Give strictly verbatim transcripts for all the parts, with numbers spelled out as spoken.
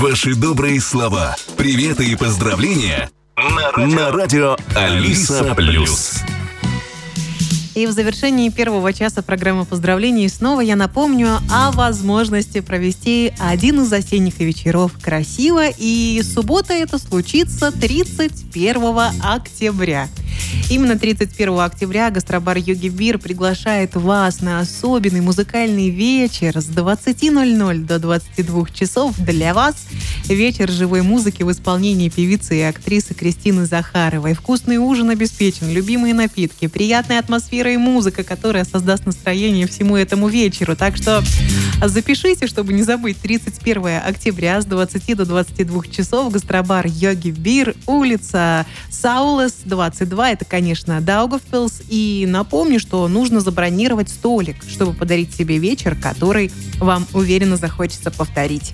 Ваши добрые слова, приветы и поздравления на радио, на радио Алиса Плюс. И в завершении первого часа программы поздравлений снова я напомню о возможности провести один из осенних вечеров красиво. И суббота это случится тридцать первого октября. Именно тридцать первого октября гастробар Йоги Бир приглашает вас на особенный музыкальный вечер с двадцати ноль-ноль до двадцати двух часов. Для вас вечер живой музыки в исполнении певицы и актрисы Кристины Захаровой. Вкусный ужин обеспечен, любимые напитки, приятная атмосфера и музыка, которая создаст настроение всему этому вечеру. Так что запишите, чтобы не забыть. тридцать первого октября с двадцати до двадцати двух часов гастробар Йоги Бир, улица Саулес, двадцать два. Это, конечно, Даугавпилс. И напомню, что нужно забронировать столик, чтобы подарить себе вечер, который вам уверенно захочется повторить.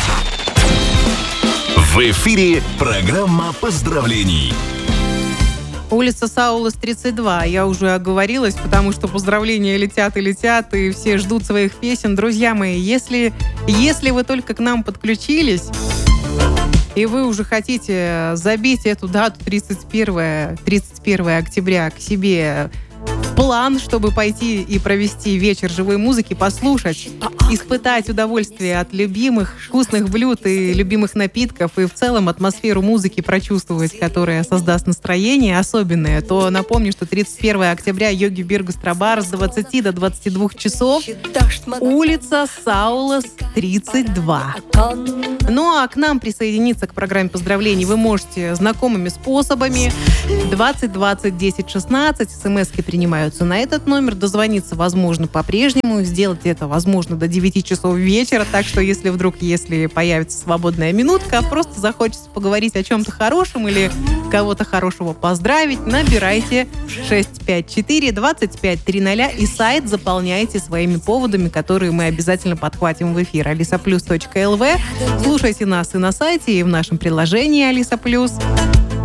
В эфире программа поздравлений. Улица Саулес, тридцать два. Я уже оговорилась, потому что поздравления летят и летят, и все ждут своих песен. Друзья мои, если, если вы только к нам подключились, и вы уже хотите забить эту дату тридцать первого октября к себе в план, чтобы пойти и провести вечер живой музыки, послушать, испытать удовольствие от любимых вкусных блюд и любимых напитков, и в целом атмосферу музыки прочувствовать, которая создаст настроение особенное, то напомню, что тридцать первого октября Йоги Бир гастробар с двадцати до двадцати двух часов, улица Саулес, тридцать два. Ну а к нам присоединиться к программе поздравлений вы можете знакомыми способами. двадцать двадцать десять шестнадцать, смс-ки принимаются на этот номер, дозвониться возможно по-прежнему, сделать это возможно до девяти часов вечера, так что если вдруг, если появится свободная минутка, просто захочется поговорить о чем-то хорошем или кого-то хорошего поздравить, набирайте шесть пять четыре двадцать пять тридцать и сайт заполняйте своими поводами, которые мы обязательно подхватим в эфир. алиса плюс точка эл ви. Слушайте нас и на сайте, и в нашем приложении Алиса Плюс.